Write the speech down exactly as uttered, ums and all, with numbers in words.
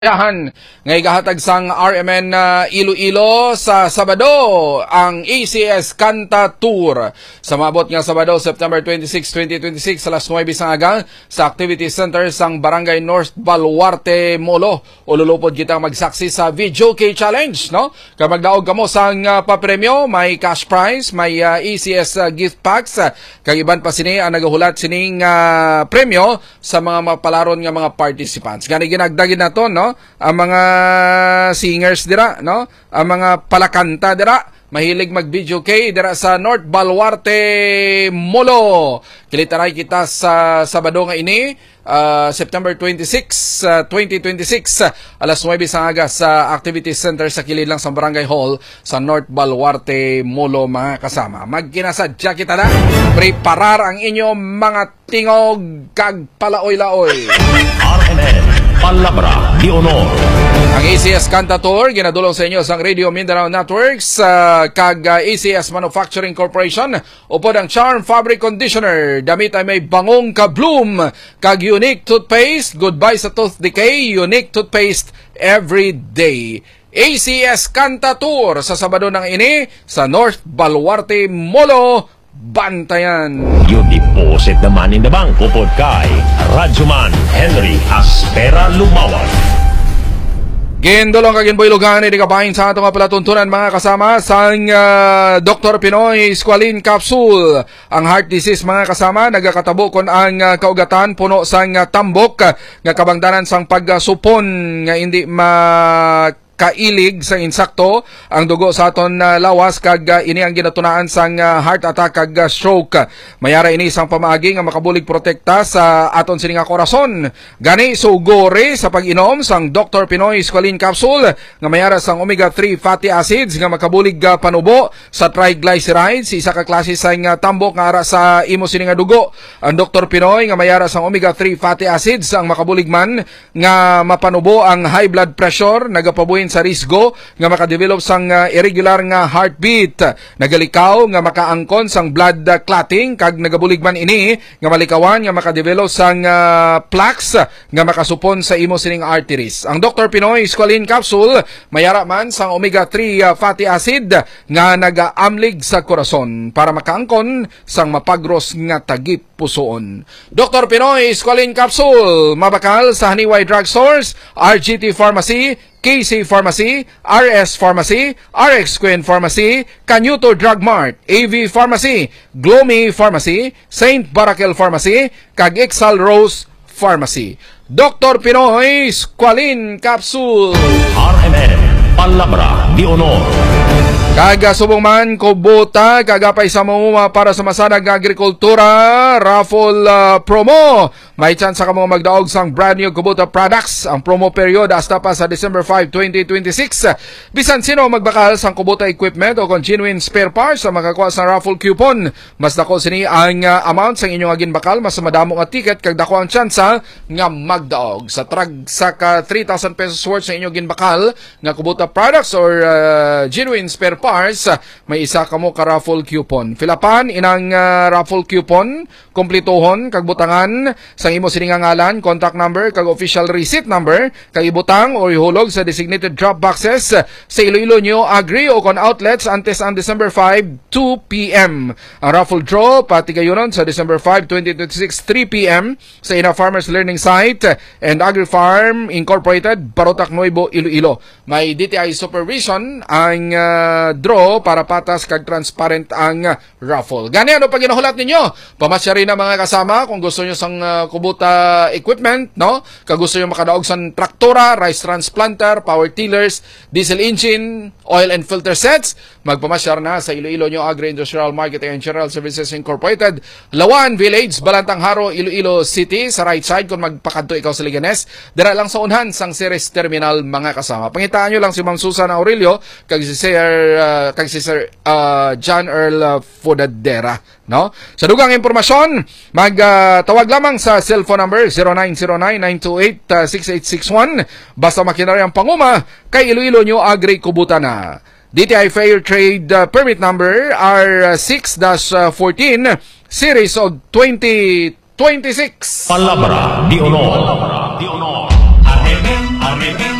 Yahan, ngay gahatag sang R M N uh, Iloilo sa Sabado ang A C S Kanta Tour. Sa maabot nga Sabado, September twenty-six, twenty twenty-six, alas nuwebe sa aga sa Activity Center sang Barangay North Baluarte, Molo. Ululupod kita magsaksi sa Video K Challenge, no? Kamagdaog kamo sang uh, papremyo, may cash prize, may uh, A C S uh, gift packs, uh, kagiban pa sini ang nagahulat sining uh, premyo sa mga mapalaron nga mga participants. Gani ginagdagin nato, no? Ang mga singers dira, no? Ang mga palakanta dira, mahilig mag-video kay dira sa North Baluarte, Molo. Kilitaray kita sa Sabado nga ini, uh, September twenty-six, twenty twenty-six, alas nuwebe sa aga sa Activity Center sa kilid lang sa Barangay Hall sa North Baluarte, Molo, mga kasama. Magkinasadya kita na, preparar ang inyo mga tingog kag palaoy-laoy. R M N Palabra de Honor. Ang A C S Kanta Tour ginadulong sa inyo sa Radio Mindanao Networks, uh, kag uh, A C S Manufacturing Corporation, upod ang Charm Fabric Conditioner, damit ay may bangong ka bloom, kag Unique Toothpaste, goodbye sa tooth decay, Unique Toothpaste every day. A C S Kanta Tour sa Sabado ng ini sa North Baluarte, Molo, Bantayan. You deposit the money in the bank. Upod kay Radyoman Henry Aspera Lumawag. Gendolong kagin boy lugan di kabahin sa atong palatuntunan, mga kasama sang uh, Doctor Pinoy Squalene Capsule. Ang heart disease, mga kasama, nagakatabo kon ang uh, kaugatan puno sang uh, tambok uh, nga kabangdanan sang pagsupon nga hindi ma kailig sa insakto ang dugo sa aton uh, lawas, kag uh, ini ang ginatunaan sang uh, heart attack kag uh, stroke. Mayara ini isang pamaagi nga makabulig protekta sa aton sining nga korason. Gani sugore sa pag-inom sang Doctor Pinoy Squalene Capsule nga mayara sang omega three fatty acids nga makabulig uh, panubo sa triglycerides, isa ka klase sang uh, tambok nga ara sa imo sining nga dugo. Ang Doctor Pinoy nga mayara sang omega three fatty acids ang makabulig man nga mapanubo ang high blood pressure, nagapabuhin sa risgo nga makadevelop sang uh, irregular nga heartbeat, nagalikaw nga makaangkon sang blood uh, clotting, kag nagabulig man ini nga malikawan nga makadevelop sang uh, plaques nga makasupon sa imo sining arteries. Ang Doctor Pinoy Squalene Capsule mayara man sang omega three uh, fatty acid nga nagaamlig sa korason para makaangkon sang mapagros nga tagip pusoon. Doctor Pinoy Squalene Capsule mabakal sa Haniway Drug Stores, R G T Pharmacy, K C Pharmacy, R S Pharmacy, R X Queen Pharmacy, Canuto Drug Mart, A V Pharmacy, Glomi Pharmacy, Saint Barakel Pharmacy, kag Exal Rose Pharmacy. Doctor Pinoy Squalene Capsule. R M N Palabra de Honor. Kaga subong man kubota kagapay sa mamuma para sa masanag nga agrikultura raffle uh, promo. May chance ka mo magdaog sang brand new Kubota products. Ang promo period hasta pa sa December fifth, twenty twenty-six. Bisan sino magbakal sang Kubota equipment o kung genuine spare parts sa makakuha sang raffle coupon. Mas dako sini ang uh, amount sang inyong agin bakal, mas madamo nga ticket kag dako ang chance nga magdaog. Sa trag sa ka three thousand pesos worth sa inyong ginbakal nga Kubota products or uh, genuine spare parts, may isa ka mo ka raffle coupon. Filapan inang uh, raffle coupon, kumplituhon kag butangan sang imo sining ngalan, contact number kag official receipt number, kag ibutang o ihulog sa designated drop boxes sa Iloilo New Agri o kon outlets antes ang December fifth, two p m Ang raffle draw patigayonon sa December fifth, twenty twenty-six, three p m sa Ina Farmers Learning Site and Agri Farm Incorporated, Parotac Nuevo, Iloilo. May D T I supervision ang uh, draw para patas kag transparent ang uh, raffle. Gani ano pag ginahulat ninyo? Pamasya rin na, mga kasama, kung gusto nyo sang uh, Kubota equipment, no? Kag gusto nyo makadaog sang traktora, rice transplanter, power tillers, diesel engine, oil and filter sets, magpamasyar na sa Iloilo New Agri Industrial Marketing and General Services Incorporated, Lawan Village, Balantang Haro, Iloilo City, sa right side kung magpakanto ikaw sa Liganes. Dira lang sa unhan sang Ceres Terminal, mga kasama. Pangitaan nyo lang si Ma'am Susan Aurelio kag si Sir uh, kag si Sir uh, John Earl uh, Fodadera, no? Sa dugang impormasyon, magtawag uh, lamang sa cellphone number zero nine zero nine, nine two eight, six eight six one. Basta makinari ang panguma kay Iloilo New Agri Kubota na. D T I Fair Trade uh, Permit Number R six dash fourteen Series of twenty twenty-six. Palabra de Honor.